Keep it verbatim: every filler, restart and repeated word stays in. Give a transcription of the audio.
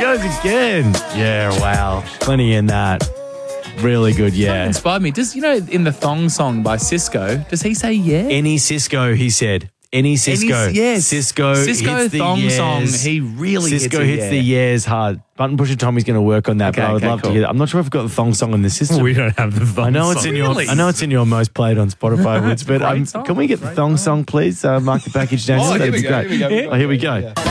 goes again. Yeah, wow. Plenty in that. Really good, yeah. Inspired me. Does, you know, in the Thong song by Cisco, does he say yeah? Any Cisco, he said. Any Cisco. Any, yes. Cisco, Cisco hits the Thong yeahs. song, he really Cisco hits, hits it, the yeah. yeahs hard. Button Pusher Tommy's going to work on that, Okay, but I would okay, love cool. to hear that. I'm not sure if we've got the Thong song in the system. We don't have the thong I know it's song. in your. Really? I know it's in your most played on Spotify, Woods, but Great um, song. can we get the Thong song, please? Uh, mark the package down. Oh, here That'd we be go, great. here we go. Oh, here we go.